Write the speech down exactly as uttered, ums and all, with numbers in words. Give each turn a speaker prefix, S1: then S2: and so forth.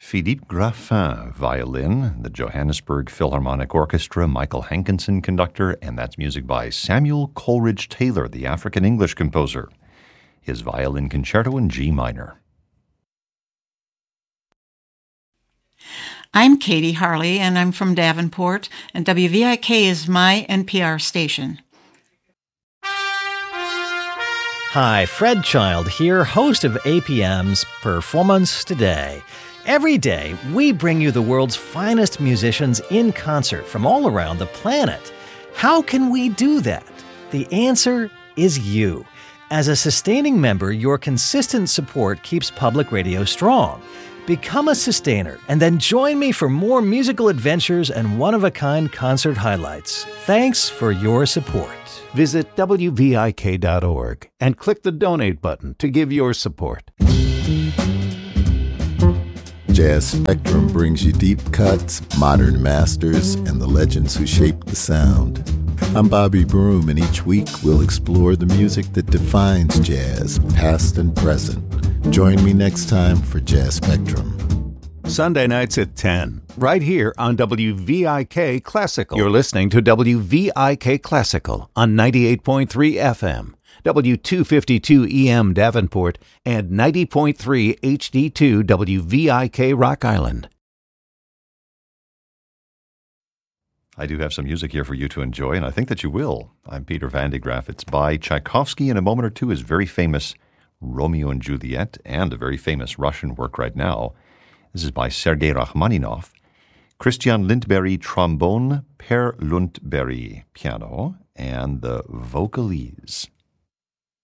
S1: Philippe Graffin, violin, the Johannesburg Philharmonic Orchestra, Michael Hankinson, conductor, and that's music by Samuel Coleridge Taylor, the African-English composer. His violin concerto in G minor.
S2: I'm Katie Harley, and I'm from Davenport, and W V I K is my N P R station.
S3: Hi, Fred Child here, host of A P M's Performance Today. Every day, we bring you the world's finest musicians in concert from all around the planet. How can we do that? The answer is you. As a sustaining member, your consistent support keeps public radio strong. Become a sustainer and then join me for more musical adventures and one-of-a-kind concert highlights. Thanks for your support.
S4: Visit W V I K dot org and click the donate button to give your support.
S5: Jazz Spectrum brings you deep cuts, modern masters, and the legends who shaped the sound. I'm Bobby Broom, and each week we'll explore the music that defines jazz, past and present. Join me next time for Jazz Spectrum.
S4: Sunday nights at ten, right here on W V I K Classical. You're listening to W V I K Classical on ninety-eight point three F M, W two fifty-two E M Davenport, and ninety point three H D two W V I K Rock Island.
S1: I do have some music here for you to enjoy, and I think that you will. I'm Peter Van de Graaff. It's by Tchaikovsky. In a moment or two, his very famous Romeo and Juliet, and a very famous Russian work right now. This is by Sergei Rachmaninoff. Christian Lindberry, trombone, Per Lundberry, piano, and the Vocalese.